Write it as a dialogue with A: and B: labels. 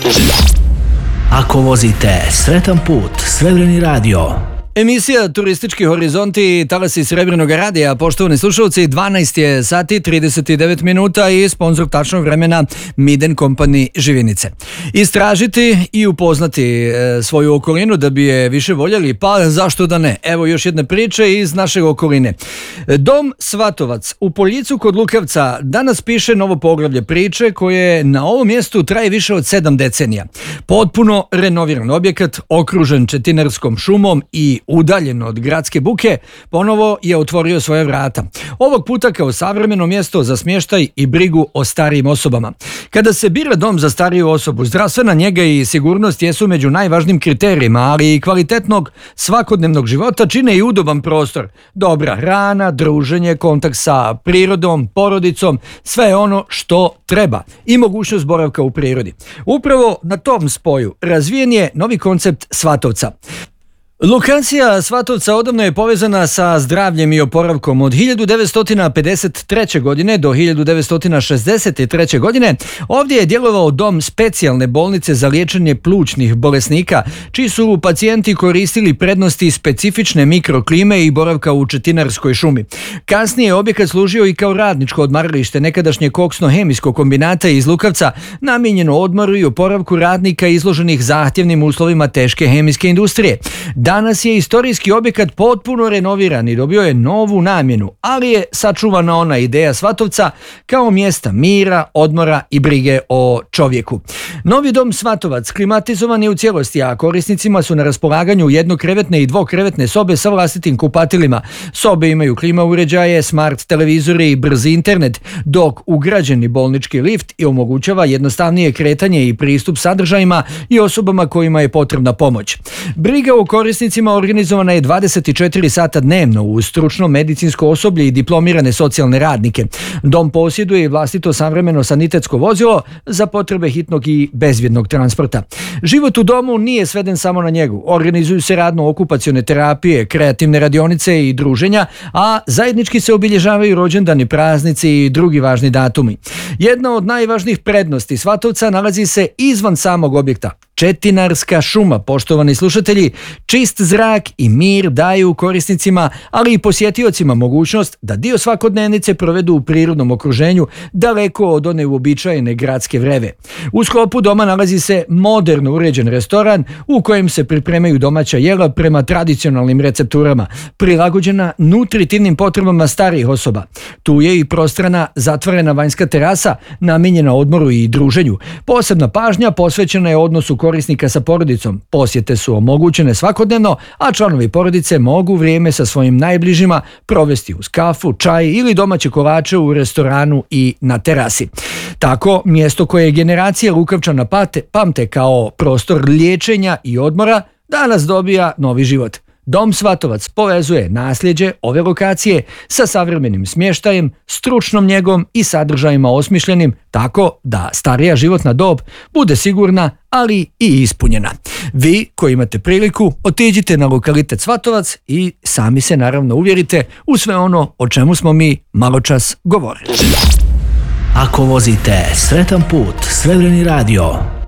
A: Ako vozite sretan put, Srebreni radio.
B: Emisija Turistički horizonti, talasi Srebrenog radija. Poštovani slušalci, 12 je sati 39 minuta i sponsor tačnog vremena Miden Company Živinice. Istražiti i upoznati svoju okolinu da bi je više voljeli, pa zašto da ne? Evo još jedne priče iz naše okoline. Dom Svatovac u Poljicu kod Lukavca danas piše novo poglavlje priče koje na ovom mjestu traje više od 7 decenija. Potpuno renoviran objekat, okružen četinarskom šumom i udaljen od gradske buke, ponovo je otvorio svoje vrata. Ovog puta kao savremeno mjesto za smještaj i brigu o starijim osobama. Kada se bira dom za stariju osobu, zdravstvena njega i sigurnost jesu među najvažnijim kriterijima, ali i kvalitetnog svakodnevnog života čine i udoban prostor. Dobra hrana, druženje, kontakt sa prirodom, porodicom, sve je ono što treba i mogućnost boravka u prirodi. Upravo na tom spoju razvijen je novi koncept Svatovca. Lokacija Svatovca odavno je povezana sa zdravljem i oporavkom. Od 1953. godine do 1963. godine ovdje je djelovao dom specijalne bolnice za liječenje plućnih bolesnika, čiji su pacijenti koristili prednosti specifične mikroklime i boravka u četinarskoj šumi. Kasnije je objekat služio i kao radničko odmaralište nekadašnje koksno-hemijskog kombinata iz Lukavca, namijenjeno odmoru i oporavku radnika izloženih zahtjevnim uslovima teške hemijske industrije. Danas je istorijski objekat potpuno renoviran i dobio je novu namjenu, ali je sačuvana ona ideja Svatovca kao mjesta mira, odmora i brige o čovjeku. Novi dom Svatovac klimatizovan je u cijelosti, a korisnicima su na raspolaganju jednokrevetne i dvokrevetne sobe sa vlastitim kupatilima. Sobe imaju klima uređaje, smart televizori i brzi internet, dok ugrađeni bolnički lift i omogućava jednostavnije kretanje i pristup sadržajima i osobama kojima je potrebna pomoć. Briga o korisnicima organizovana je 24 sata dnevno uz stručno medicinsko osoblje i diplomirane socijalne radnike. Dom posjeduje i vlastito savremeno sanitetsko vozilo za potrebe hitnog i bezbjednog transporta. Život u domu nije sveden samo na njegu. Organizuju se radno-okupacione terapije, kreativne radionice i druženja, a zajednički se obilježavaju rođendani, praznici i drugi važni datumi. Jedna od najvažnijih prednosti Svatovca nalazi se izvan samog objekta. Četinarska šuma, poštovani slušatelji, čist zrak i mir daju korisnicima, ali i posjetiocima mogućnost da dio svakodnevnice provedu u prirodnom okruženju, daleko od one uobičajene gradske vreve. U sklopu doma nalazi se moderno uređen restoran u kojem se pripremaju domaća jela prema tradicionalnim recepturama, prilagođena nutritivnim potrebama starijih osoba. Tu je i prostrana zatvorena vanjska terasa namijenjena odmoru i druženju. Posebna pažnja posvećena je odnosu korisnika sa porodicom. Posjete su omogućene svakodnevno, a članovi porodice mogu vrijeme sa svojim najbližima provesti uz kafu, čaj ili domaće kolače u restoranu i na terasi. Tako, mjesto koje generacije Lukavčana pamte kao prostor liječenja i odmora, danas dobija novi život. Dom Svatovac povezuje nasljeđe ove lokacije sa savremenim smještajem, stručnom njegom i sadržajima osmišljenim tako da starija životna dob bude sigurna, ali i ispunjena. Vi koji imate priliku, otiđite na lokalitet Svatovac i sami se naravno uvjerite u sve ono o čemu smo mi maločas govorili.
A: Ako vozite sretan put, Srebreni radio.